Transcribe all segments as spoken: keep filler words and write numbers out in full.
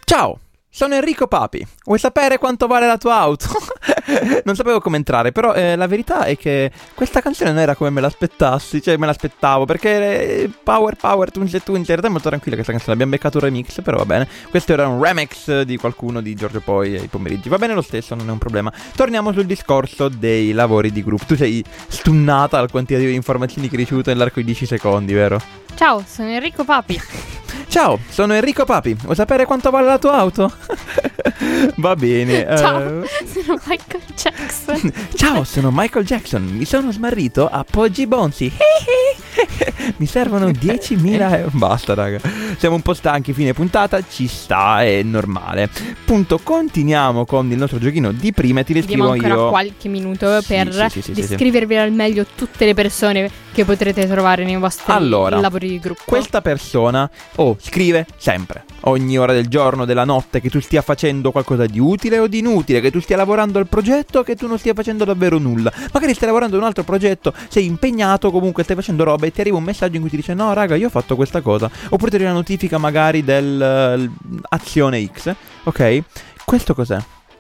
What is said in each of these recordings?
Ciao, sono Enrico Papi. Vuoi sapere quanto vale la tua auto? Non sapevo come entrare, però eh, la verità è che questa canzone non era come me l'aspettassi, cioè me l'aspettavo, perché eh, Power Power Tunge Tunge, in realtà è molto tranquilla questa canzone, abbiamo beccato un remix, però va bene. Questo era un remix di qualcuno di Giorgio Poi ai pomeriggi, va bene lo stesso, non è un problema. Torniamo sul discorso dei lavori di gruppo. Tu sei stunnata al quantitativo di informazioni che hai ricevuto nell'arco di dieci secondi, vero? Ciao, sono Enrico Papi. Ciao, sono Enrico Papi. Vuoi sapere quanto vale la tua auto? Va bene. Ciao, uh... sono Michael Jackson. Ciao, sono Michael Jackson. Mi sono smarrito a Poggi Bonzi. Mi servono diecimila euro. Basta, raga. Siamo un po' stanchi, fine puntata. Ci sta, è normale. Punto, continuiamo con il nostro giochino di prima e ti descrivo Abbiamo ancora io qualche minuto sì, per sì, sì, sì, descrivervi sì. al meglio tutte le persone che potrete trovare nei vostri allora, lavori di gruppo. Questa persona oh, scrive sempre, ogni ora del giorno, della notte, che tu stia facendo qualcosa di utile o di inutile, che tu stia lavorando al progetto o che tu non stia facendo davvero nulla. Magari stai lavorando ad un altro progetto, sei impegnato, comunque stai facendo roba e ti arriva un messaggio in cui ti dice no raga, io ho fatto questa cosa. Oppure ti arriva una notifica magari dell'azione uh, X, ok? Questo cos'è?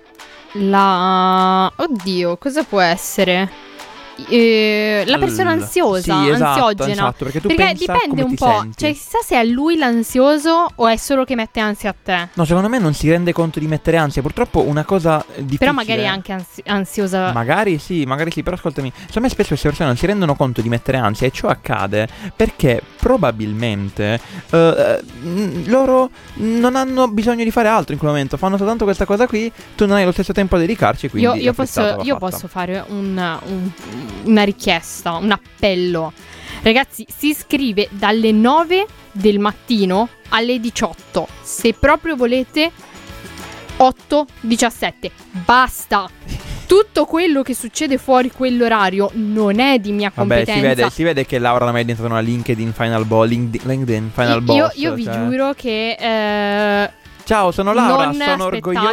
La... Oddio, cosa può essere? Eh, la persona ansiosa, sì, esatto, ansiogena, esatto, perché tu perché pensa dipende come un ti po', senti. cioè chissà se è lui l'ansioso o è solo che mette ansia a te. No, secondo me non si rende conto di mettere ansia. Purtroppo una cosa difficile. Però magari è anche ansi- ansiosa. Magari sì, magari sì, però ascoltami, secondo me spesso queste persone non si rendono conto di mettere ansia. E ciò accade perché probabilmente uh, loro non hanno bisogno di fare altro in quel momento. Fanno soltanto questa cosa qui. Tu non hai lo stesso tempo a dedicarci, quindi Io, io, posso, frittata va io fatta. posso fare un, un, una richiesta, un appello. Ragazzi, si scrive dalle nove del mattino alle diciotto. Se proprio volete, otto diciassette. Basta. Tutto quello che succede fuori quell'orario non è di mia competenza. Vabbè, si vede, si vede che Laura ormai è diventata una LinkedIn Final Boss. LinkedIn, LinkedIn Final io, Boss. Io vi cioè. giuro che... Eh, Ciao, sono Laura, non sono aspettate orgogliosa